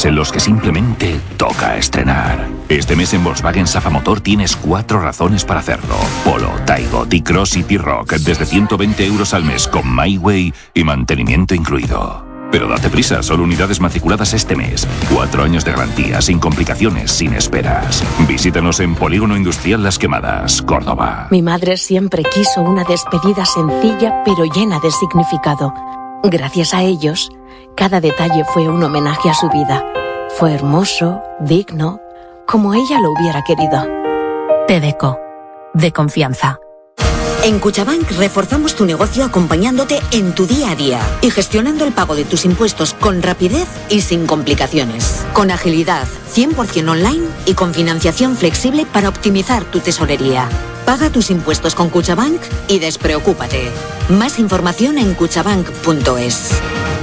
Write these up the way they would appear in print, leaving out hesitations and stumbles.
días en los que simplemente toca estrenar. Este mes en Volkswagen Safa Motor tienes 4 razones para hacerlo. Polo, Taigo, T-Cross y T-Rock desde 120 euros al mes con MyWay y mantenimiento incluido. Pero date prisa, solo unidades matriculadas este mes. 4 años de garantía, sin complicaciones, sin esperas. Visítanos en Polígono Industrial Las Quemadas, Córdoba. Mi madre siempre quiso una despedida sencilla pero llena de significado. Gracias a ellos, cada detalle fue un homenaje a su vida. Fue hermoso, digno, como ella lo hubiera querido. Tedeco, de confianza. En Cuchabank reforzamos tu negocio acompañándote en tu día a día y gestionando el pago de tus impuestos con rapidez y sin complicaciones. Con agilidad, 100% online y con financiación flexible para optimizar tu tesorería. Paga tus impuestos con Cuchabank y despreocúpate. Más información en cuchabank.es.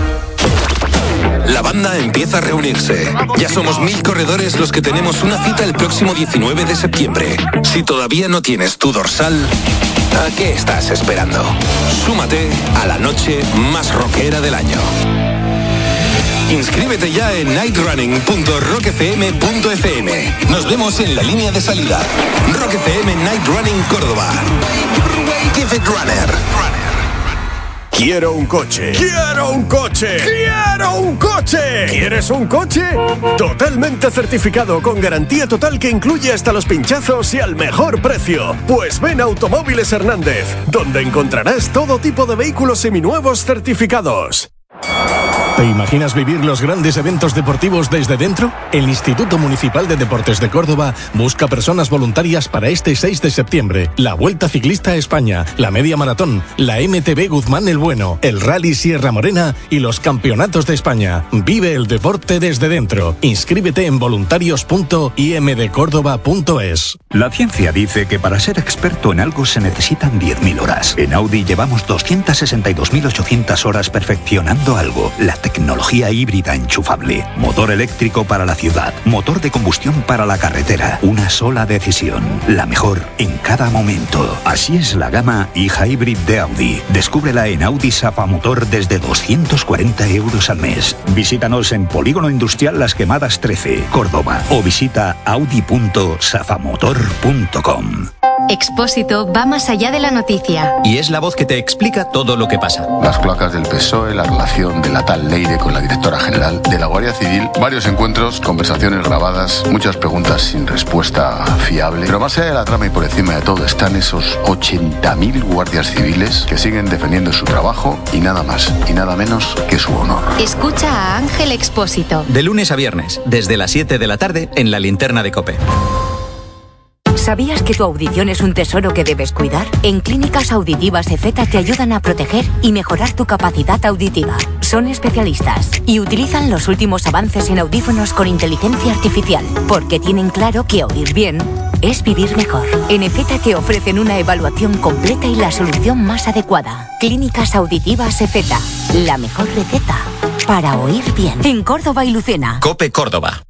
La banda empieza a reunirse. Ya somos 1000 corredores los que tenemos una cita el próximo 19 de septiembre. Si todavía no tienes tu dorsal, ¿a qué estás esperando? Súmate a la noche más rockera del año. Inscríbete ya en nightrunning.rockfm.fm. Nos vemos en la línea de salida. Rock FM Night Running Córdoba. Give it runner. Quiero un coche. ¡Quiero un coche! ¡Quiero un coche! ¿Quieres un coche? Totalmente certificado, con garantía total que incluye hasta los pinchazos y al mejor precio. Pues ven a Automóviles Hernández, donde encontrarás todo tipo de vehículos seminuevos certificados. ¿Te imaginas vivir los grandes eventos deportivos desde dentro? El Instituto Municipal de Deportes de Córdoba busca personas voluntarias para este 6 de septiembre. La Vuelta Ciclista a España, la Media Maratón, la MTB Guzmán el Bueno, el Rally Sierra Morena y los Campeonatos de España. Vive el deporte desde dentro. Inscríbete en voluntarios.imdcórdoba.es. La ciencia dice que para ser experto en algo se necesitan 10.000 horas. En Audi llevamos 262.800 horas perfeccionando algo. La tecnología híbrida enchufable, motor eléctrico para la ciudad, motor de combustión para la carretera. Una sola decisión, la mejor en cada momento. Así es la gama e-Hybrid de Audi. Descúbrela en Audi Safa Motor desde 240 euros al mes. Visítanos en Polígono Industrial Las Quemadas 13, Córdoba, o visita audi.safamotor.com. Expósito va más allá de la noticia. Y es la voz que te explica todo lo que pasa. Las cloacas del PSOE, la relación de la tal Leire con la directora general, de la Guardia Civil, varios encuentros, conversaciones grabadas, muchas preguntas sin respuesta fiable. Pero más allá de la trama y por encima de todo están esos 80.000 guardias civiles que siguen defendiendo su trabajo y nada más y nada menos que su honor. Escucha a Ángel Expósito. De lunes a viernes, desde las 7 de la tarde, en la linterna de COPE. ¿Sabías que tu audición es un tesoro que debes cuidar? En Clínicas Auditivas EFETA te ayudan a proteger y mejorar tu capacidad auditiva. Son especialistas y utilizan los últimos avances en audífonos con inteligencia artificial, porque tienen claro que oír bien es vivir mejor. En EFETA te ofrecen una evaluación completa y la solución más adecuada. Clínicas Auditivas EFETA, la mejor receta para oír bien. En Córdoba y Lucena. COPE Córdoba.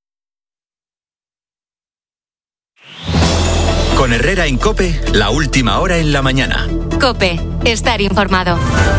Con Herrera en COPE, la última hora en la mañana. COPE, estar informado.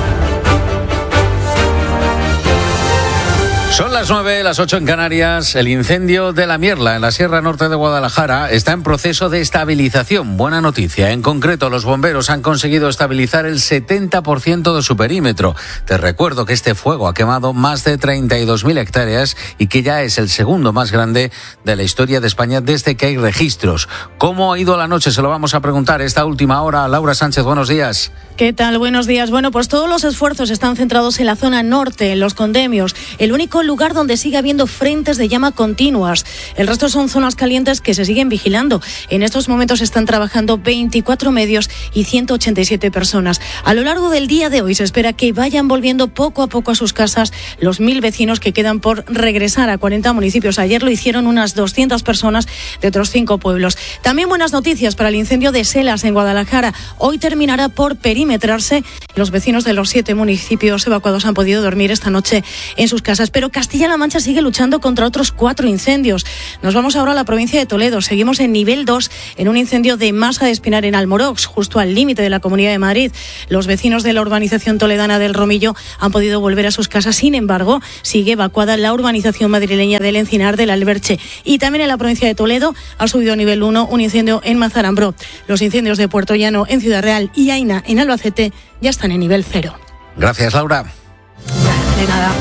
Son las 9, las 8 en Canarias. El incendio de La Mierla, en la Sierra Norte de Guadalajara, está en proceso de estabilización. Buena noticia. En concreto, los bomberos han conseguido estabilizar el 70% de su perímetro. Te recuerdo que este fuego ha quemado más de 32.000 hectáreas y que ya es el segundo más grande de la historia de España desde que hay registros. ¿Cómo ha ido la noche? Se lo vamos a preguntar esta última hora. Laura Sánchez, buenos días. ¿Qué tal? Buenos días. Bueno, pues todos los esfuerzos están centrados en la zona norte, en Los Condemios, el único lugar donde sigue habiendo frentes de llama continuas. El resto son zonas calientes que se siguen vigilando. En estos momentos están trabajando 24 medios y 187 personas. A lo largo del día de hoy se espera que vayan volviendo poco a poco a sus casas los 1.000 vecinos que quedan por regresar a 40 municipios. Ayer lo hicieron unas 200 personas de otros 5 pueblos. También buenas noticias para el incendio de Selas en Guadalajara. Hoy terminará por perimetrarse. Los vecinos de los 7 municipios evacuados han podido dormir esta noche en sus casas. Pero pero Castilla-La Mancha sigue luchando contra otros 4 incendios. Nos vamos ahora a la provincia de Toledo. Seguimos en nivel 2 en un incendio de masa de espinar en Almorox, justo al límite de la Comunidad de Madrid. Los vecinos de la urbanización toledana del Romillo han podido volver a sus casas. Sin embargo, sigue evacuada la urbanización madrileña del Encinar del Alberche. Y también en la provincia de Toledo ha subido a nivel 1 un incendio en Mazarambro. Los incendios de Puerto Llano en Ciudad Real y Aina en Albacete ya están en nivel 0. Gracias, Laura. De nada.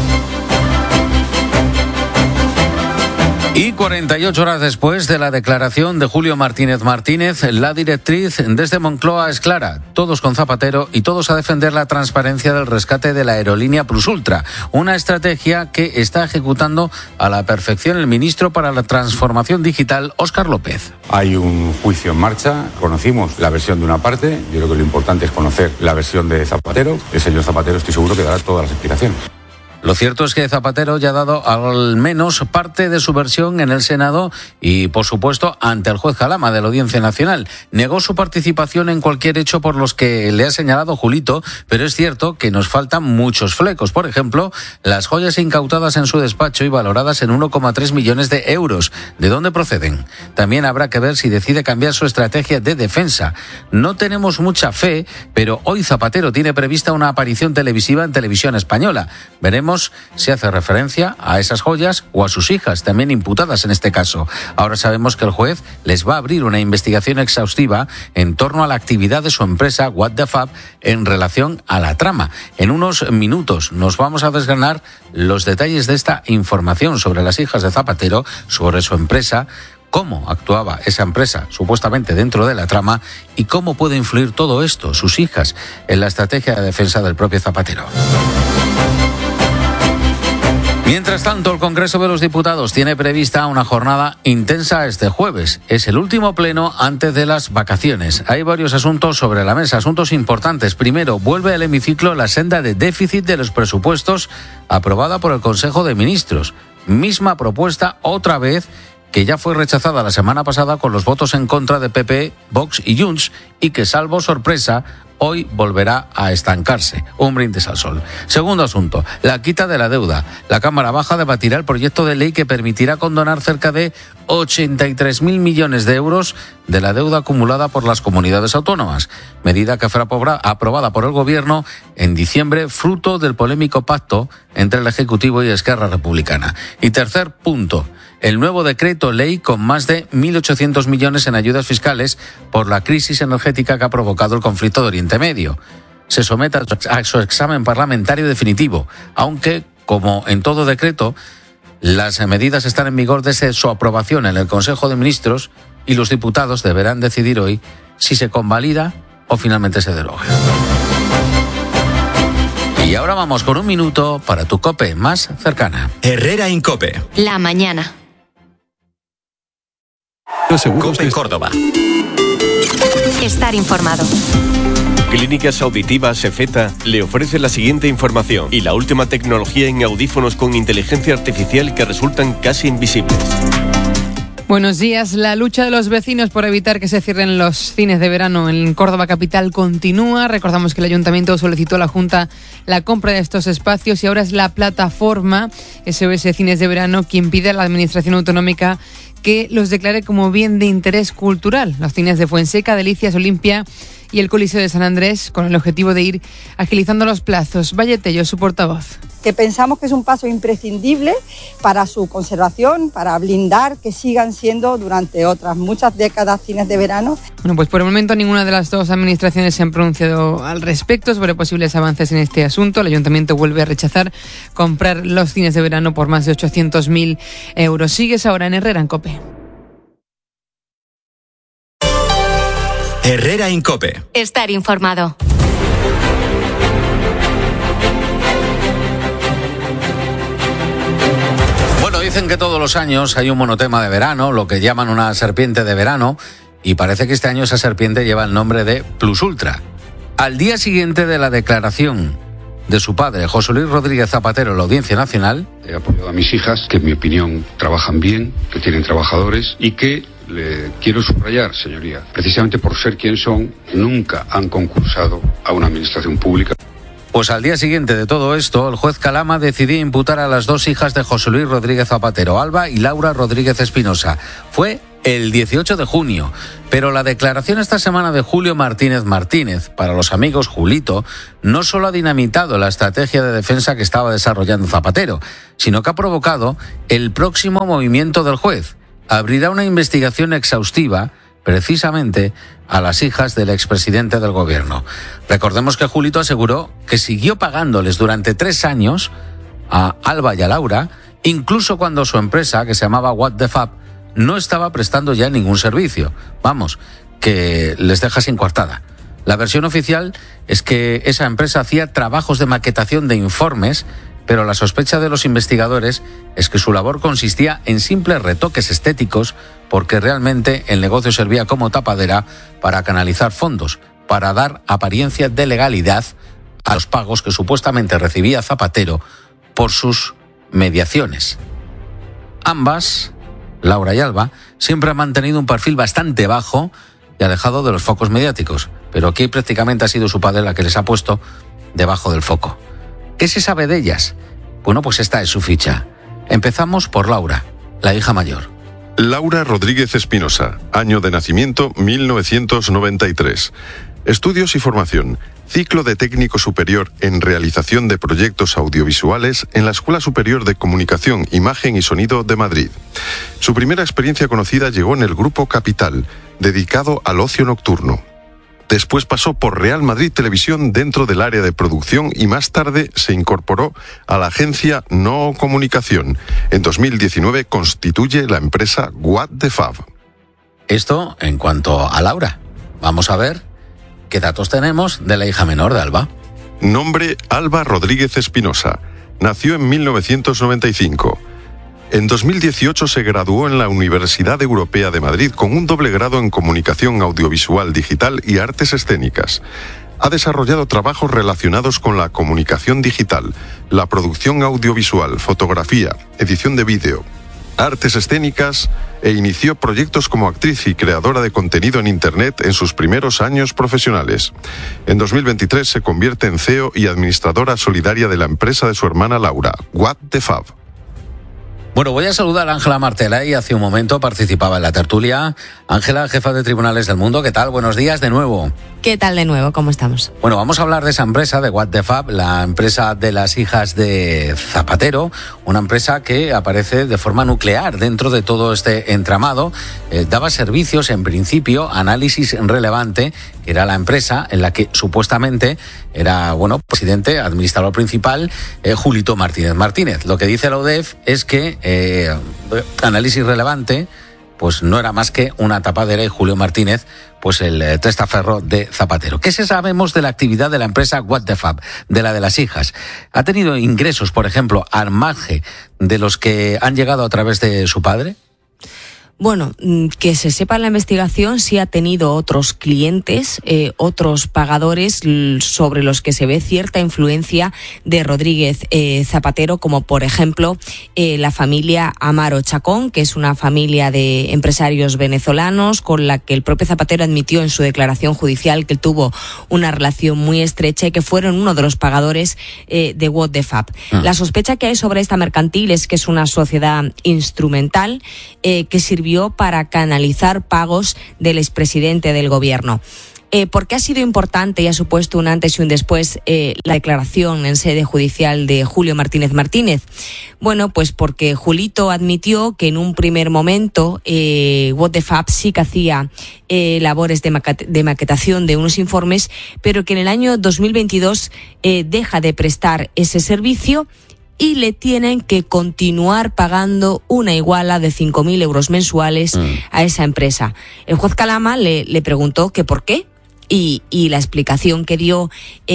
Y 48 horas después de la declaración de Julio Martínez Martínez, la directriz desde Moncloa es clara. Todos con Zapatero y todos a defender la transparencia del rescate de la aerolínea Plus Ultra. Una estrategia que está ejecutando a la perfección el ministro para la Transformación Digital, Óscar López. Hay un juicio en marcha. Conocimos la versión de una parte. Yo creo que lo importante es conocer la versión de Zapatero. El señor Zapatero estoy seguro que dará todas las explicaciones. Lo cierto es que Zapatero ya ha dado al menos parte de su versión en el Senado y, por supuesto, ante el juez Jalama de la Audiencia Nacional. Negó su participación en cualquier hecho por los que le ha señalado Julito, pero es cierto que nos faltan muchos flecos. Por ejemplo, las joyas incautadas en su despacho y valoradas en 1,3 millones de euros. ¿De dónde proceden? También habrá que ver si decide cambiar su estrategia de defensa. No tenemos mucha fe, pero hoy Zapatero tiene prevista una aparición televisiva en Televisión Española. Veremos si hace referencia a esas joyas o a sus hijas, también imputadas en este caso. Ahora sabemos que el juez les va a abrir una investigación exhaustiva en torno a la actividad de su empresa What the Fab en relación a la trama. En unos minutos nos vamos a desgranar los detalles de esta información sobre las hijas de Zapatero, sobre su empresa, cómo actuaba esa empresa supuestamente dentro de la trama y cómo puede influir todo esto, sus hijas, en la estrategia de defensa del propio Zapatero. Mientras tanto, el Congreso de los Diputados tiene prevista una jornada intensa este jueves. Es el último pleno antes de las vacaciones. Hay varios asuntos sobre la mesa, asuntos importantes. Primero, vuelve al hemiciclo la senda de déficit de los presupuestos aprobada por el Consejo de Ministros. Misma propuesta otra vez, que ya fue rechazada la semana pasada con los votos en contra de PP, Vox y Junts, y que, salvo sorpresa, hoy volverá a estancarse. Un brindis al sol. Segundo asunto, la quita de la deuda. La Cámara Baja debatirá el proyecto de ley que permitirá condonar cerca de 83.000 millones de euros de la deuda acumulada por las comunidades autónomas. Medida que fue aprobada por el Gobierno en diciembre, fruto del polémico pacto entre el Ejecutivo y Esquerra Republicana. Y tercer punto, el nuevo decreto ley con más de 1.800 millones en ayudas fiscales por la crisis energética que ha provocado el conflicto de Oriente Medio. Se somete a su examen parlamentario definitivo, aunque, como en todo decreto, las medidas están en vigor desde su aprobación en el Consejo de Ministros y los diputados deberán decidir hoy si se convalida o finalmente se deroga. Y ahora vamos con un minuto para tu COPE más cercana. Herrera Incope. La mañana. COPE Córdoba. Estar informado. Clínicas Auditivas Efeta le ofrece la siguiente información y la última tecnología en audífonos con inteligencia artificial que resultan casi invisibles. Buenos días. La lucha de los vecinos por evitar que se cierren los cines de verano en Córdoba capital continúa. Recordamos que el Ayuntamiento solicitó a la Junta la compra de estos espacios y ahora es la plataforma SOS Cines de Verano quien pide a la Administración Autonómica que los declare como bien de interés cultural. Los cines de Fuenseca, Delicias, Olimpia y el Coliseo de San Andrés, con el objetivo de ir agilizando los plazos. Valletello, su portavoz. Que pensamos que es un paso imprescindible para su conservación, para blindar que sigan siendo durante otras muchas décadas cines de verano. Bueno, pues por el momento ninguna de las dos administraciones se han pronunciado al respecto sobre posibles avances en este asunto. El Ayuntamiento vuelve a rechazar comprar los cines de verano por más de 800.000 euros. Sigues ahora en Herrera Incope. Herrera Incope. Estar informado. Bueno, dicen que todos los años hay un monotema de verano, lo que llaman una serpiente de verano, y parece que este año esa serpiente lleva el nombre de Plus Ultra. Al día siguiente de la declaración de su padre, José Luis Rodríguez Zapatero, en la Audiencia Nacional, he apoyado a mis hijas, que en mi opinión trabajan bien, que tienen trabajadores y que, le quiero subrayar, señoría, precisamente por ser quien son, nunca han concursado a una administración pública. Pues al día siguiente de todo esto, el juez Calama decidió imputar a las dos hijas de José Luis Rodríguez Zapatero, Alba y Laura Rodríguez Espinosa. Fue el 18 de junio, pero la declaración esta semana de Julio Martínez Martínez, para los amigos Julito, no solo ha dinamitado la estrategia de defensa que estaba desarrollando Zapatero, sino que ha provocado el próximo movimiento del juez. Abrirá una investigación exhaustiva precisamente a las hijas del expresidente del gobierno. Recordemos que Julito aseguró que siguió pagándoles durante 3 años a Alba y a Laura, incluso cuando su empresa, que se llamaba What the Fab, no estaba prestando ya ningún servicio. Vamos, que les deja sin coartada. La versión oficial es que esa empresa hacía trabajos de maquetación de informes, pero la sospecha de los investigadores es que su labor consistía en simples retoques estéticos, porque realmente el negocio servía como tapadera para canalizar fondos, para dar apariencia de legalidad a los pagos que supuestamente recibía Zapatero por sus mediaciones. Ambas, Laura y Alba, siempre han mantenido un perfil bastante bajo y alejado de los focos mediáticos, pero aquí prácticamente ha sido su padre la que les ha puesto debajo del foco. ¿Qué se sabe de ellas? Bueno, pues esta es su ficha. Empezamos por Laura, la hija mayor. Laura Rodríguez Espinosa, año de nacimiento 1993. Estudios y formación. Ciclo de técnico superior en realización de proyectos audiovisuales en la Escuela Superior de Comunicación, Imagen y Sonido de Madrid. Su primera experiencia conocida llegó en el Grupo Capital, dedicado al ocio nocturno. Después pasó por Real Madrid Televisión dentro del área de producción y más tarde se incorporó a la agencia No Comunicación. En 2019 constituye la empresa What the Fab. Esto en cuanto a Laura. Vamos a ver qué datos tenemos de la hija menor de Alba. Nombre: Alba Rodríguez Espinosa. Nació en 1995. En 2018 se graduó en la Universidad Europea de Madrid con un doble grado en Comunicación Audiovisual Digital y Artes Escénicas. Ha desarrollado trabajos relacionados con la comunicación digital, la producción audiovisual, fotografía, edición de vídeo, artes escénicas e inició proyectos como actriz y creadora de contenido en Internet en sus primeros años profesionales. En 2023 se convierte en CEO y administradora solidaria de la empresa de su hermana Laura, What the Fab. Bueno, voy a saludar a Ángela Martela y hace un momento participaba en la tertulia. Ángela, jefa de Tribunales del Mundo, ¿qué tal? Buenos días de nuevo. ¿Qué tal de nuevo? ¿Cómo estamos? Bueno, vamos a hablar de esa empresa, de What the Fab, la empresa de las hijas de Zapatero, una empresa que aparece de forma nuclear dentro de todo este entramado. Daba servicios, en principio, Análisis Relevante, que era la empresa en la que supuestamente era, presidente, administrador principal, Julito Martínez Martínez. Lo que dice la UDEF es que Análisis Relevante pues no era más que una tapadera y Julio Martínez pues el testaferro de Zapatero. ¿Qué sabemos de la actividad de la empresa What the Fab, de la de las hijas? ¿Ha tenido ingresos, por ejemplo, al margen de los que han llegado a través de su padre? Bueno, que se sepa en la investigación, sí ha tenido otros clientes, otros pagadores sobre los que se ve cierta influencia de Rodríguez Zapatero, como por ejemplo la familia Amaro Chacón, que es una familia de empresarios venezolanos con la que el propio Zapatero admitió en su declaración judicial que tuvo una relación muy estrecha y que fueron uno de los pagadores de What the Fab. La sospecha que hay sobre esta mercantil es que es una sociedad instrumental que sirvió para canalizar pagos del expresidente del gobierno. ¿Por qué ha sido importante y ha supuesto un antes y un después la declaración en sede judicial de Julio Martínez Martínez? Bueno, pues porque Julito admitió que en un primer momento What the Fab sí que hacía labores de maquetación de unos informes, pero que en el año 2022 deja de prestar ese servicio y le tienen que continuar pagando una iguala de 5.000 euros mensuales a esa empresa. El juez Calama le preguntó que por qué, y la explicación que dio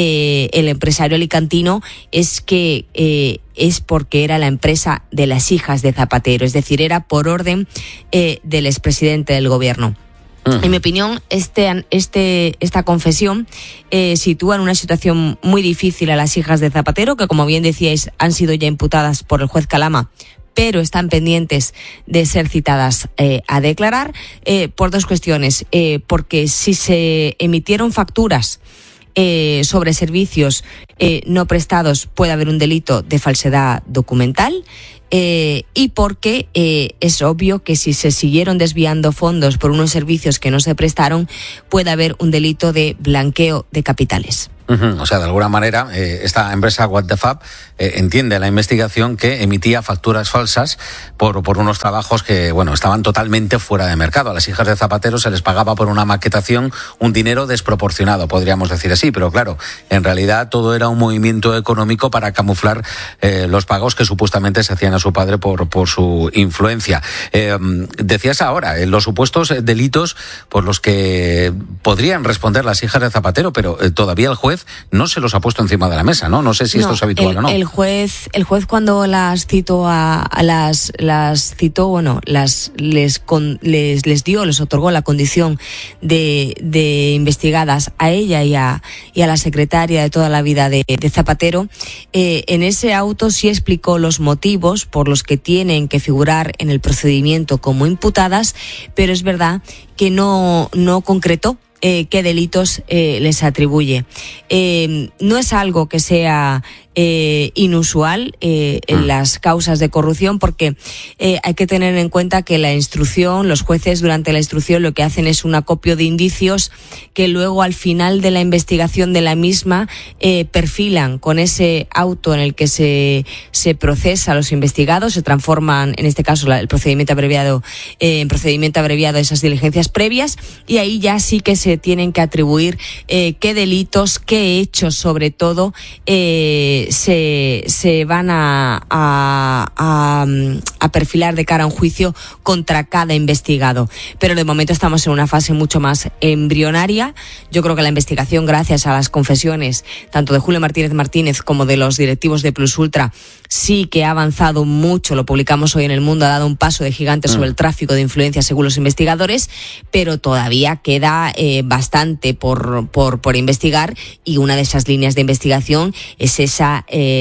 el empresario alicantino es que es porque era la empresa de las hijas de Zapatero, es decir, era por orden del expresidente del gobierno. En mi opinión, esta confesión sitúa en una situación muy difícil a las hijas de Zapatero, que como bien decíais han sido ya imputadas por el juez Calama, pero están pendientes de ser citadas a declarar por dos cuestiones. Porque si se emitieron facturas sobre servicios no prestados puede haber un delito de falsedad documental. Y porque es obvio que si se siguieron desviando fondos por unos servicios que no se prestaron, puede haber un delito de blanqueo de capitales. O sea, de alguna manera, esta empresa What the Fab entiende la investigación que emitía facturas falsas por unos trabajos que, bueno, estaban totalmente fuera de mercado. A las hijas de Zapatero se les pagaba por una maquetación un dinero desproporcionado, podríamos decir así, pero claro, en realidad todo era un movimiento económico para camuflar los pagos que supuestamente se hacían a su padre por su influencia. Decías ahora, los supuestos delitos por los que podrían responder las hijas de Zapatero, pero todavía el juez no se los ha puesto encima de la mesa, ¿no? No sé si esto es habitual o no. El juez cuando las citó les otorgó la condición de investigadas a ella y a la secretaria de toda la vida de Zapatero. En ese auto sí explicó los motivos por los que tienen que figurar en el procedimiento como imputadas, pero es verdad que no concretó qué delitos les atribuye. No es algo que sea inusual en las causas de corrupción, porque hay que tener en cuenta que los jueces durante la instrucción lo que hacen es un acopio de indicios que luego al final de la investigación de la misma perfilan con ese auto en el que se procesa a los investigados, se transforman en este caso el procedimiento abreviado en procedimiento abreviado esas diligencias previas, y ahí ya sí que se tienen que atribuir qué delitos, qué hechos sobre todo se van a perfilar de cara a un juicio contra cada investigado. Pero de momento estamos en una fase mucho más embrionaria. Yo creo que la investigación, gracias a las confesiones tanto de Julio Martínez como de los directivos de Plus Ultra, sí que ha avanzado mucho. Lo publicamos hoy en El Mundo, ha dado un paso de gigante sobre el tráfico de influencias según los investigadores, pero todavía queda bastante por investigar, y una de esas líneas de investigación es esa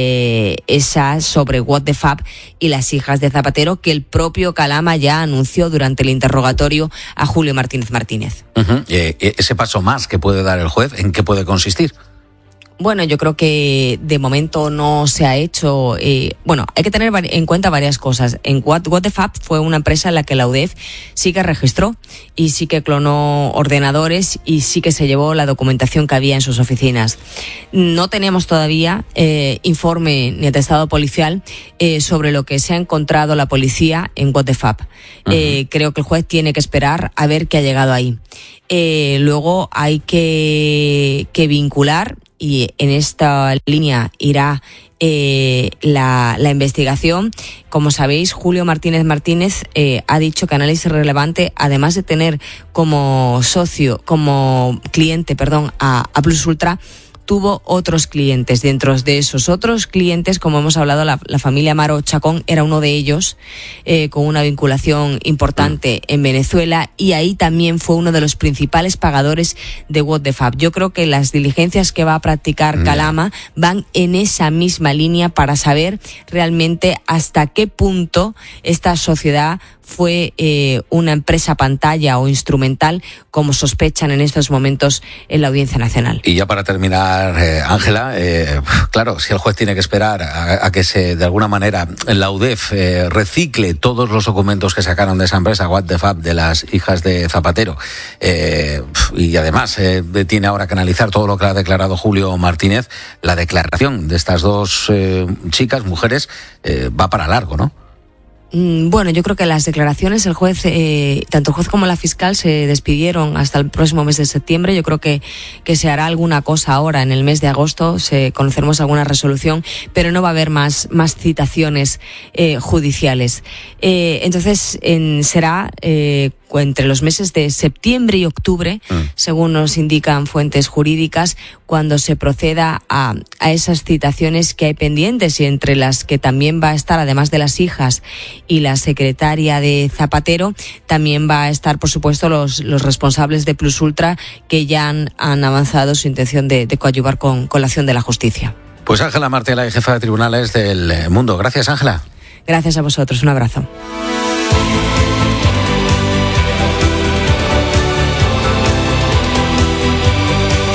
sobre What the Fab y las hijas de Zapatero, que el propio Calama ya anunció durante el interrogatorio a Julio Martínez. Ese paso más que puede dar el juez, ¿en qué puede consistir? Bueno, yo creo que de momento no se ha hecho. Hay que tener en cuenta varias cosas. En What the Fab fue una empresa en la que la UDEF sí que registró y sí que clonó ordenadores y sí que se llevó la documentación que había en sus oficinas. No tenemos todavía informe ni atestado policial sobre lo que se ha encontrado la policía en What the Fab. Creo que el juez tiene que esperar a ver qué ha llegado ahí. Luego hay que vincular, y en esta línea irá la investigación. Como sabéis, Julio Martínez ha dicho que Análisis Relevante, además de tener como cliente a Plus Ultra, tuvo otros clientes. Dentro de esos otros clientes, como hemos hablado, la familia Amaro Chacón era uno de ellos, con una vinculación importante en Venezuela, y ahí también fue uno de los principales pagadores de What the Fab. Yo creo que las diligencias que va a practicar Calama van en esa misma línea para saber realmente hasta qué punto esta sociedad fue una empresa pantalla o instrumental, como sospechan en estos momentos en la Audiencia Nacional. Y ya para terminar, Ángela, claro, si el juez tiene que esperar a que de alguna manera la UDEF recicle todos los documentos que sacaron de esa empresa What the Fab de las hijas de Zapatero, y además tiene ahora que analizar todo lo que ha declarado Julio Martínez, la declaración de estas dos mujeres, va para largo, ¿no? Bueno, yo creo que las declaraciones, el juez, tanto el juez como la fiscal se despidieron hasta el próximo mes de septiembre. Yo creo que se hará alguna cosa ahora en el mes de agosto, conoceremos alguna resolución, pero no va a haber más citaciones judiciales. Entonces será entre los meses de septiembre y octubre, según nos indican fuentes jurídicas, cuando se proceda a esas citaciones que hay pendientes, y entre las que también va a estar, además de las hijas y la secretaria de Zapatero, también va a estar, por supuesto, los responsables de Plus Ultra, que ya han avanzado su intención de coadyuvar con la acción de la justicia. Pues Ángela Martela, jefa de tribunales del Mundo. Gracias, Ángela. Gracias a vosotros. Un abrazo.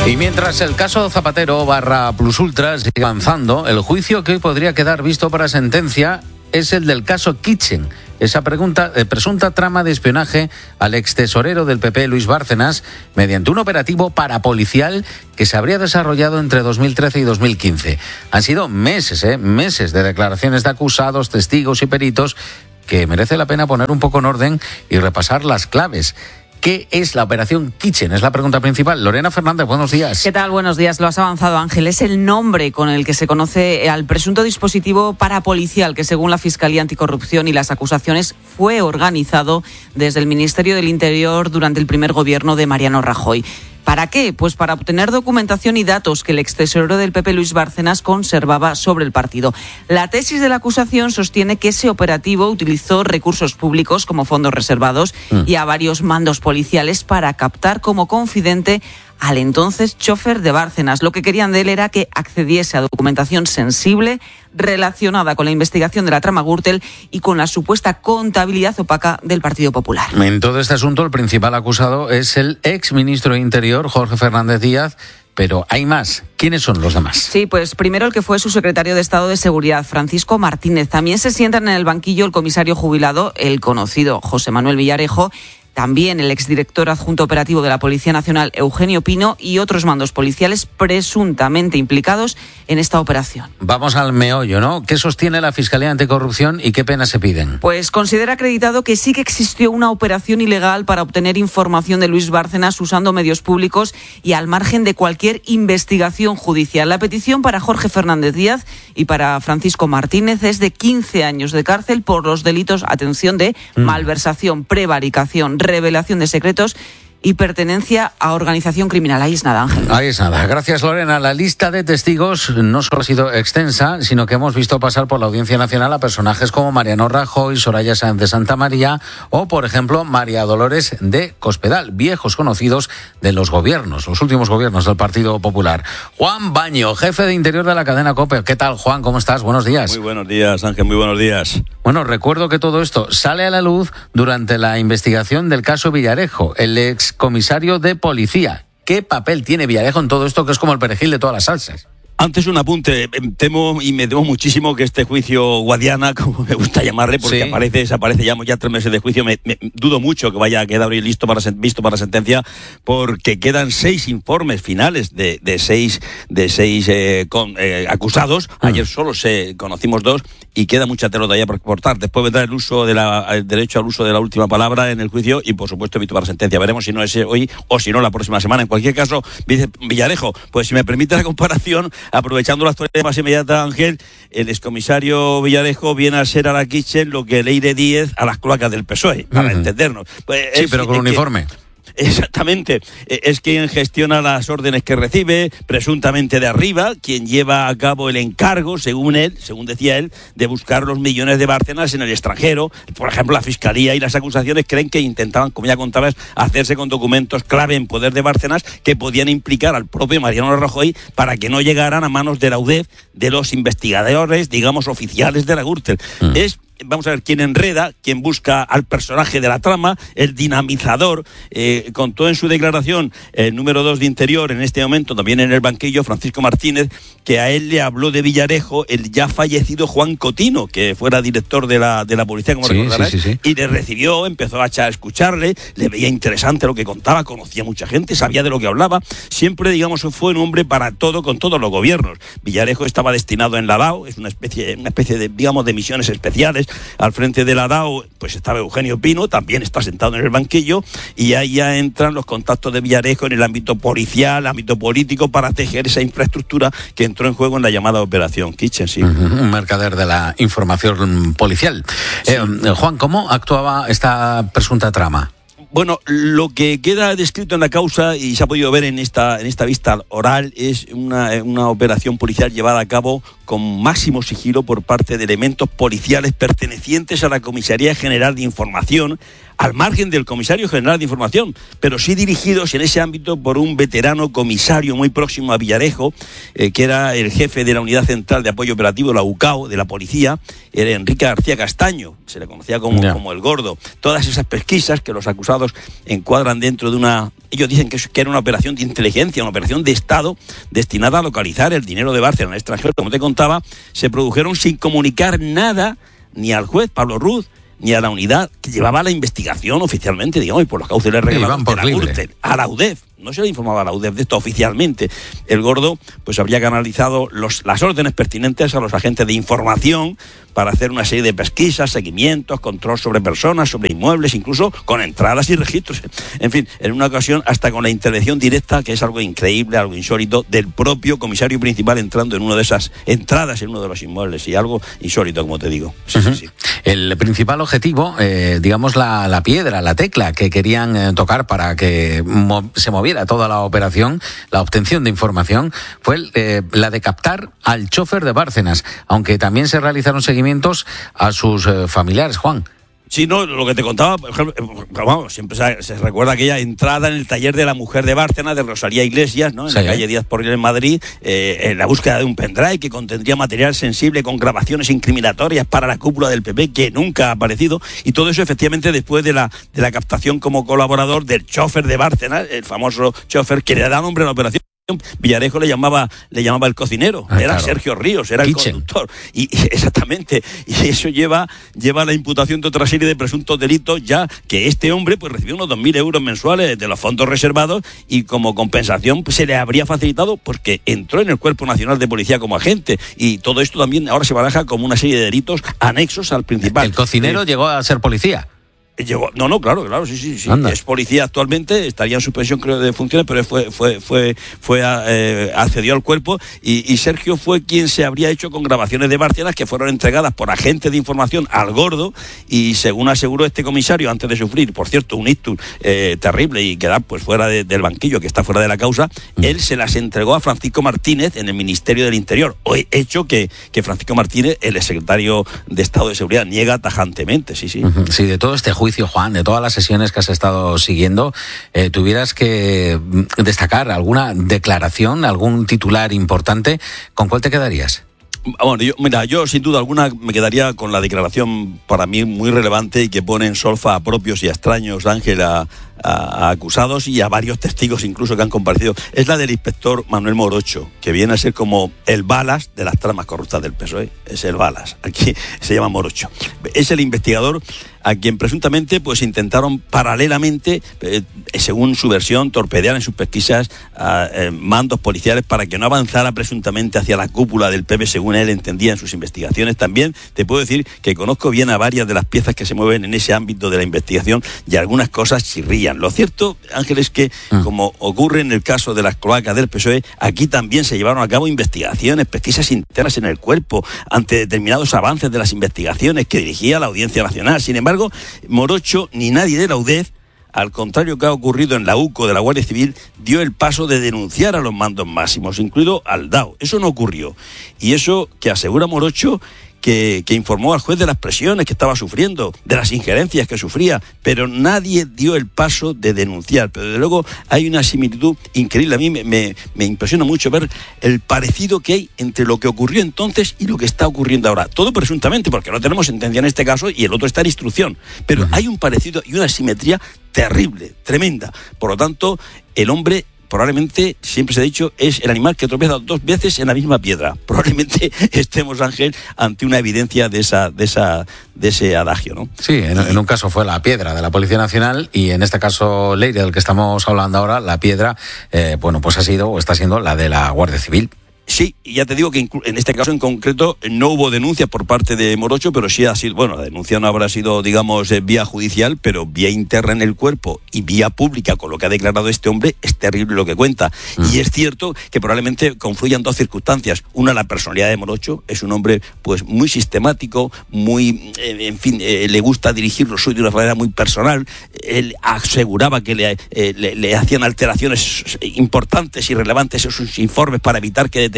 Y mientras el caso Zapatero / Plus Ultra sigue avanzando, el juicio que hoy podría quedar visto para sentencia es el del caso Kitchen, esa presunta trama de espionaje al extesorero del PP, Luis Bárcenas, mediante un operativo parapolicial que se habría desarrollado entre 2013 y 2015. Han sido meses de declaraciones de acusados, testigos y peritos que merece la pena poner un poco en orden y repasar las claves. ¿Qué es la operación Kitchen? Es la pregunta principal. Lorena Fernández, buenos días. ¿Qué tal? Buenos días. Lo has avanzado, Ángel. Es el nombre con el que se conoce al presunto dispositivo parapolicial que, según la Fiscalía Anticorrupción y las acusaciones, fue organizado desde el Ministerio del Interior durante el primer gobierno de Mariano Rajoy. ¿Para qué? Pues para obtener documentación y datos que el extesorero del PP, Luis Bárcenas, conservaba sobre el partido. La tesis de la acusación sostiene que ese operativo utilizó recursos públicos como fondos reservados y a varios mandos policiales para captar como confidente al entonces chofer de Bárcenas. Lo que querían de él era que accediese a documentación sensible relacionada con la investigación de la trama Gürtel y con la supuesta contabilidad opaca del Partido Popular. En todo este asunto, el principal acusado es el exministro de Interior, Jorge Fernández Díaz, pero hay más. ¿Quiénes son los demás? Sí, pues primero el que fue su secretario de Estado de Seguridad, Francisco Martínez. También se sientan en el banquillo el comisario jubilado, el conocido José Manuel Villarejo, también el exdirector adjunto operativo de la Policía Nacional, Eugenio Pino, y otros mandos policiales presuntamente implicados en esta operación. Vamos al meollo, ¿no? ¿Qué sostiene la Fiscalía Anticorrupción y qué penas se piden? Pues considera acreditado que sí que existió una operación ilegal para obtener información de Luis Bárcenas usando medios públicos y al margen de cualquier investigación judicial. La petición para Jorge Fernández Díaz y para Francisco Martínez es de 15 años de cárcel por los delitos, atención, de malversación, prevaricación, revelación de secretos y pertenencia a organización criminal. Ahí es nada, Ángel. Ahí es nada. Gracias, Lorena. La lista de testigos no solo ha sido extensa, sino que hemos visto pasar por la Audiencia Nacional a personajes como Mariano Rajoy, Soraya Sáenz de Santa María o, por ejemplo, María Dolores de Cospedal, viejos conocidos de los gobiernos, los últimos gobiernos del Partido Popular. Juan Baño, jefe de Interior de la cadena COPE. ¿Qué tal, Juan? ¿Cómo estás? Buenos días. Muy buenos días, Ángel. Muy buenos días. Bueno, recuerdo que todo esto sale a la luz durante la investigación del caso Villarejo, el excomisario de policía. ¿Qué papel tiene Villarejo en todo esto, que es como el perejil de todas las salsas? Antes un apunte, me temo muchísimo que este juicio Guadiana, como me gusta llamarle, porque desaparece ya 3 meses de juicio, me dudo mucho que vaya a quedar hoy visto para sentencia, porque quedan 6 informes finales de 6 acusados. Ayer solo conocimos 2 y queda mucha tela todavía por cortar. Después vendrá el derecho al uso de la última palabra en el juicio y, por supuesto, visto para sentencia. Veremos si no es hoy o si no la próxima semana. En cualquier caso, dice Villarejo, pues si me permite la comparación, aprovechando la actualidad más inmediata, Ángel, el excomisario Villarejo viene a ser a la Kitchen lo que Leire Díez a las cloacas del PSOE, para entendernos. Pues sí, pero con uniforme. Exactamente, es quien gestiona las órdenes que recibe, presuntamente de arriba, quien lleva a cabo el encargo, según decía él, de buscar los millones de Bárcenas en el extranjero. Por ejemplo, la Fiscalía y las acusaciones creen que intentaban, como ya contabas, hacerse con documentos clave en poder de Bárcenas que podían implicar al propio Mariano Rajoy para que no llegaran a manos de la UDEF, de los investigadores, digamos, oficiales de la Gürtel. Vamos a ver, quién enreda, quién busca al personaje de la trama, el dinamizador. Contó en su declaración el número 2 de Interior, en este momento también en el banquillo, Francisco Martínez, que a él le habló de Villarejo el ya fallecido Juan Cotino, que fuera director de la policía, como recordarás, y le recibió, empezó a escucharle, le veía interesante lo que contaba, conocía mucha gente, sabía de lo que hablaba. Siempre, digamos, fue un hombre para todo, con todos los gobiernos. Villarejo estaba destinado en la DAO, es una especie de, digamos, de misiones especiales. Al frente de la DAO, pues estaba Eugenio Pino, también está sentado en el banquillo, y ahí ya entran los contactos de Villarejo en el ámbito policial, ámbito político, para tejer esa infraestructura que entró en juego en la llamada Operación Kitchen. Sí. Un mercader de la información policial. Sí. Juan, ¿cómo actuaba esta presunta trama? Bueno, lo que queda descrito en la causa y se ha podido ver en esta vista oral es una operación policial llevada a cabo con máximo sigilo por parte de elementos policiales pertenecientes a la Comisaría General de Información, al margen del Comisario General de Información, pero sí dirigidos en ese ámbito por un veterano comisario muy próximo a Villarejo, que era el jefe de la Unidad Central de Apoyo Operativo, la UCAO, de la policía, era Enrique García Castaño, se le conocía como el Gordo. Todas esas pesquisas que los acusados encuadran dentro de una ellos dicen que era una operación de inteligencia, una operación de Estado destinada a localizar el dinero de Bárcenas en el extranjero, como te contaba, se produjeron sin comunicar nada ni al juez Pablo Ruz, ni a la unidad que llevaba la investigación oficialmente, digamos, y por los cauces reglados de la Gürtel, a la UDEF. No se le informaba a la UDEF de esto oficialmente. El Gordo pues habría canalizado las órdenes pertinentes a los agentes de información para hacer una serie de pesquisas, seguimientos, control sobre personas, sobre inmuebles, incluso con entradas y registros. En fin, en una ocasión hasta con la intervención directa, que es algo increíble, algo insólito, del propio comisario principal entrando en una de esas entradas en uno de los inmuebles, y algo insólito, como te digo. Sí, sí. El principal objetivo, digamos la piedra, la tecla que querían tocar para que se moviera toda la operación, la obtención de información, fue la de captar al chofer de Bárcenas, aunque también se realizaron seguimientos a sus familiares, Juan. Sí, no, lo que te contaba, por ejemplo, vamos, siempre se recuerda aquella entrada en el taller de la mujer de Bárcenas, de Rosalía Iglesias, ¿no? En la calle Díaz Porlier en Madrid, en la búsqueda de un pendrive que contendría material sensible con grabaciones incriminatorias para la cúpula del PP que nunca ha aparecido, y todo eso efectivamente después de la captación como colaborador del chofer de Bárcenas, el famoso chofer que le da nombre a la operación. Villarejo le llamaba el cocinero, era claro. Sergio Ríos, era Kitchen. El conductor, y exactamente, y eso lleva a la imputación de otra serie de presuntos delitos, ya que este hombre pues recibió unos 2.000 euros mensuales de los fondos reservados, y como compensación pues, se le habría facilitado porque entró en el Cuerpo Nacional de Policía como agente, y todo esto también ahora se baraja como una serie de delitos anexos al principal. El cocinero llegó a ser policía. No, claro, sí. Anda. Es policía actualmente, estaría en suspensión, creo, de funciones, pero accedió al cuerpo, y Sergio fue quien se habría hecho con grabaciones de Bárcenas que fueron entregadas por agentes de información al Gordo, y según aseguró este comisario antes de sufrir, por cierto, un ictus terrible y quedar pues fuera del banquillo, que está fuera de la causa, él se las entregó a Francisco Martínez en el Ministerio del Interior, hecho que Francisco Martínez, el exsecretario de Estado de Seguridad, niega tajantemente, sí. Sí, de todo este juicio, Juan, de todas las sesiones que has estado siguiendo, tuvieras que destacar alguna declaración, algún titular importante, ¿con cuál te quedarías? Bueno, yo sin duda alguna me quedaría con la declaración para mí muy relevante y que pone en solfa a propios y a extraños, Ángel, a acusados y a varios testigos incluso que han comparecido. Es la del inspector Manuel Morocho, que viene a ser como el Balas de las tramas corruptas del PSOE. Es el Balas, aquí se llama Morocho. Es el investigador a quien presuntamente pues intentaron paralelamente, según su versión, torpedear en sus pesquisas mandos policiales para que no avanzara presuntamente hacia la cúpula del PP, según él entendía en sus investigaciones. También te puedo decir que conozco bien a varias de las piezas que se mueven en ese ámbito de la investigación, y algunas cosas chirrían. Lo cierto, Ángel, es que, como ocurre en el caso de las cloacas del PSOE, aquí también se llevaron a cabo investigaciones, pesquisas internas en el cuerpo, ante determinados avances de las investigaciones que dirigía la Audiencia Nacional. Sin embargo, Morocho ni nadie de la UDEF, al contrario que ha ocurrido en la UCO de la Guardia Civil, dio el paso de denunciar a los mandos máximos, incluido al DAO. Eso no ocurrió. Y eso que asegura Morocho, que informó al juez de las presiones que estaba sufriendo, de las injerencias que sufría, pero nadie dio el paso de denunciar. Pero desde luego hay una similitud increíble. A mí me impresiona mucho ver el parecido que hay entre lo que ocurrió entonces y lo que está ocurriendo ahora. Todo presuntamente, porque no tenemos sentencia en este caso y el otro está en instrucción. Pero hay un parecido y una simetría terrible, tremenda. Por lo tanto, el hombre, probablemente, siempre se ha dicho, es el animal que tropieza 2 veces en la misma piedra. Probablemente estemos, Ángel, ante una evidencia de ese adagio, ¿no? Sí, en un caso fue la piedra de la Policía Nacional, y en este caso, Leire, del que estamos hablando ahora, la piedra, pues ha sido o está siendo la de la Guardia Civil. Sí, y ya te digo que en este caso en concreto no hubo denuncia por parte de Morocho, pero sí ha sido, bueno, la denuncia no habrá sido, digamos, vía judicial, pero vía interna en el cuerpo y vía pública, con lo que ha declarado este hombre, es terrible lo que cuenta. Y es cierto que probablemente confluyan 2 circunstancias. Una, la personalidad de Morocho, es un hombre pues muy sistemático, muy, le gusta dirigir lo suyo de una manera muy personal. Él aseguraba que le hacían alteraciones importantes y relevantes en sus informes para evitar que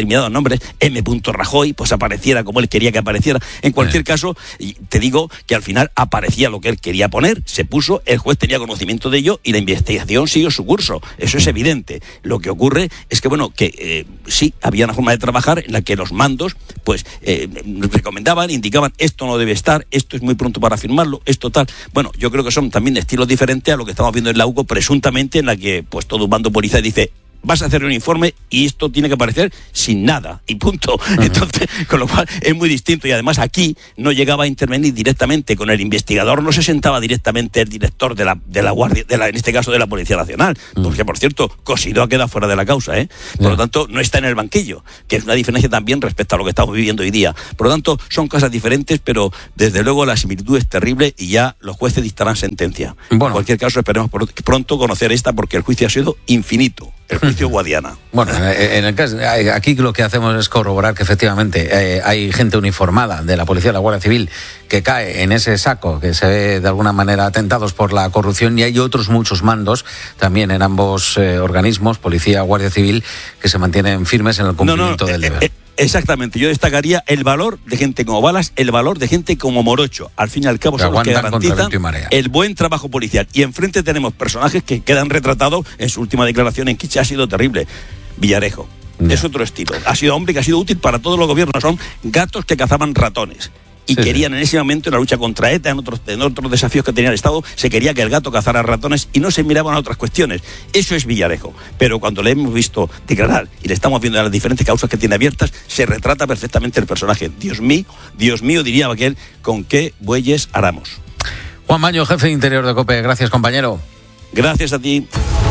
determinados nombres, M. Rajoy, pues apareciera como él quería que apareciera. En cualquier caso, te digo que al final aparecía lo que él quería poner, se puso, el juez tenía conocimiento de ello y la investigación siguió su curso. Eso es evidente. Lo que ocurre es que, bueno, que sí, había una forma de trabajar en la que los mandos, pues, recomendaban, indicaban, esto no debe estar, esto es muy pronto para firmarlo, esto tal. Bueno, yo creo que son también estilos diferentes a lo que estamos viendo en la UCO, presuntamente, en la que, pues, todo un bando policial dice, vas a hacer un informe y esto tiene que aparecer sin nada y punto. Entonces, con lo cual es muy distinto, y además aquí no llegaba a intervenir directamente con el investigador, no se sentaba directamente el director de la Guardia, en este caso de la Policía Nacional, porque por cierto, Cosidó ha quedado fuera de la causa, por lo tanto no está en el banquillo, que es una diferencia también respecto a lo que estamos viviendo hoy día. Por lo tanto, son cosas diferentes, pero desde luego la similitud es terrible y ya los jueces dictarán sentencia. Bueno. En cualquier caso, esperemos pronto conocer esta, porque el juicio ha sido infinito. El juicio Guadiana. Bueno, en el caso, aquí lo que hacemos es corroborar que efectivamente hay gente uniformada de la policía, de la Guardia Civil, que cae en ese saco, que se ve de alguna manera atentados por la corrupción, y hay otros muchos mandos también en ambos organismos, policía, Guardia Civil, que se mantienen firmes en el cumplimiento del deber. Exactamente, yo destacaría el valor de gente como Balas, el valor de gente como Morocho. Al fin y al cabo son los que garantizan el buen trabajo policial. Y enfrente tenemos personajes que quedan retratados en su última declaración en Quiche, ha sido terrible. Villarejo, es otro estilo. Ha sido hombre que ha sido útil para todos los gobiernos. Son gatos que cazaban ratones. Y querían en ese momento, en la lucha contra ETA, en otros desafíos que tenía el Estado, se quería que el gato cazara ratones y no se miraban a otras cuestiones. Eso es Villarejo. Pero cuando le hemos visto declarar y le estamos viendo las diferentes causas que tiene abiertas, se retrata perfectamente el personaje. Dios mío, diría aquel, ¿con qué bueyes aramos? Juan Maño, jefe de Interior de COPE. Gracias, compañero. Gracias a ti.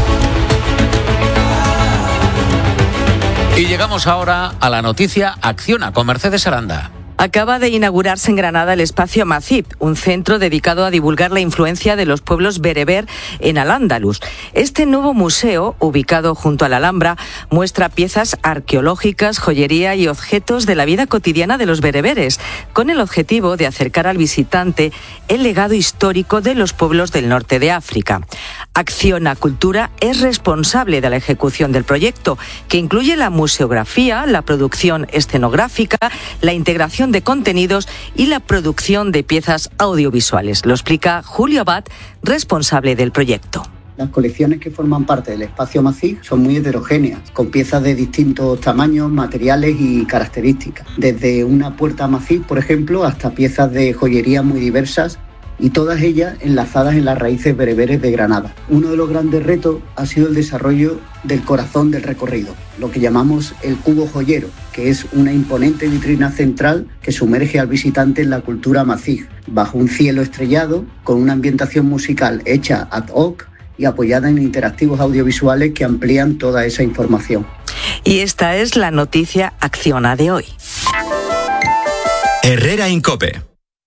Y llegamos ahora a la noticia Acciona con Mercedes Aranda. Acaba de inaugurarse en Granada el espacio Macip, un centro dedicado a divulgar la influencia de los pueblos bereber en Al-Ándalus. Este nuevo museo, ubicado junto a la Alhambra, muestra piezas arqueológicas, joyería y objetos de la vida cotidiana de los bereberes, con el objetivo de acercar al visitante el legado histórico de los pueblos del norte de África. Acciona Cultura es responsable de la ejecución del proyecto, que incluye la museografía, la producción escenográfica, la integración de contenidos y la producción de piezas audiovisuales. Lo explica Julio Abad, responsable del proyecto. Las colecciones que forman parte del espacio Macip son muy heterogéneas, con piezas de distintos tamaños, materiales y características. Desde una puerta Macip, por ejemplo, hasta piezas de joyería muy diversas, y todas ellas enlazadas en las raíces bereberes de Granada. Uno de los grandes retos ha sido el desarrollo del corazón del recorrido, lo que llamamos el cubo joyero, que es una imponente vitrina central que sumerge al visitante en la cultura Macip, bajo un cielo estrellado, con una ambientación musical hecha ad hoc y apoyada en interactivos audiovisuales que amplían toda esa información. Y esta es la noticia Acciona de hoy. Herrera Incope.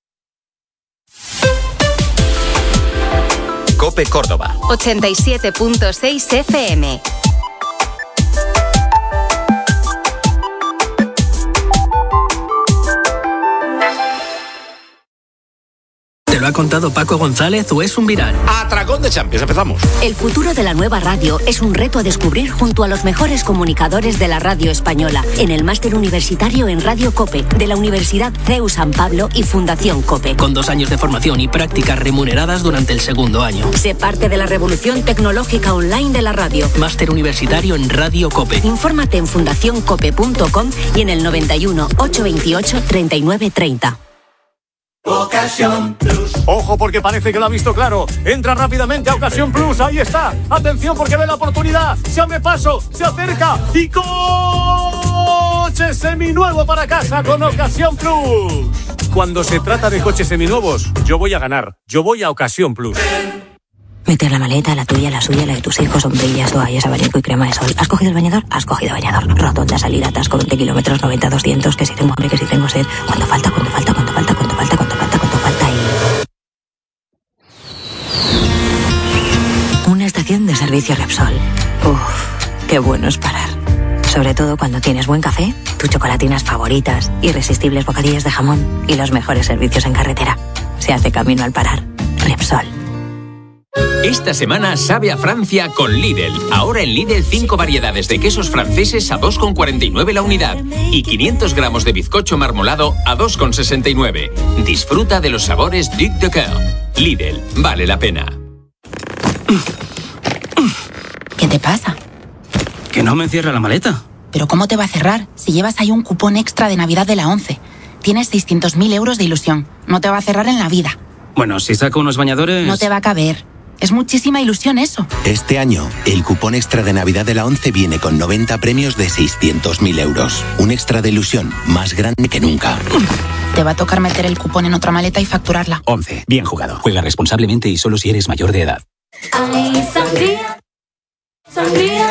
COPE Córdoba 87.6 FM. ¿Te lo ha contado Paco González o es un viral? Atracón de Champions, empezamos. El futuro de la nueva radio es un reto a descubrir junto a los mejores comunicadores de la radio española en el máster universitario en Radio COPE de la Universidad CEU San Pablo y Fundación COPE. Con 2 años de formación y prácticas remuneradas durante el segundo año. Sé parte de la revolución tecnológica online de la radio. Máster universitario en Radio COPE. Infórmate en fundacioncope.com y en el 91 828 3930. Ocasión Plus. Ojo, porque parece que lo ha visto claro. Entra rápidamente a Ocasión Plus. Ahí está. Atención, porque ve la oportunidad. Se abre paso, se acerca y coche seminuevo para casa con Ocasión Plus. Cuando se trata de coches seminuevos, yo voy a ganar. Yo voy a Ocasión Plus. Meter la maleta, la tuya, la suya, la de tus hijos, sombrillas, toallas, abanico y crema de sol. ¿Has cogido el bañador? Has cogido bañador. Rotonda, salida, atasco, 20 kilómetros, 90, 200, que si tengo hambre, que si tengo sed. ¿Cuánto falta? ¿Cuánto falta? ¿Cuánto falta? ¿Cuánto falta? ¿Cuánto falta? ¿Cuánto falta? Y... una estación de servicio Repsol. Uff, qué bueno es parar. Sobre todo cuando tienes buen café, tus chocolatinas favoritas, irresistibles bocadillos de jamón y los mejores servicios en carretera. Se hace camino al parar. Repsol. Esta semana sabe a Francia con Lidl. Ahora en Lidl 5 variedades de quesos franceses a 2,49 la unidad y 500 gramos de bizcocho marmolado a 2,69. Disfruta de los sabores Duc de Coeur. Lidl, vale la pena. ¿Qué te pasa? Que no me cierra la maleta. ¿Pero cómo te va a cerrar si llevas ahí un cupón extra de Navidad de la ONCE? Tienes 600.000 euros de ilusión. No te va a cerrar en la vida. Bueno, si saco unos bañadores... No te va a caber. Es muchísima ilusión eso. Este año, el cupón extra de Navidad de la ONCE viene con 90 premios de 600.000 euros. Un extra de ilusión más grande que nunca. Te va a tocar meter el cupón en otra maleta y facturarla. ONCE. Bien jugado. Juega responsablemente y solo si eres mayor de edad. Ay, sangría, sangría.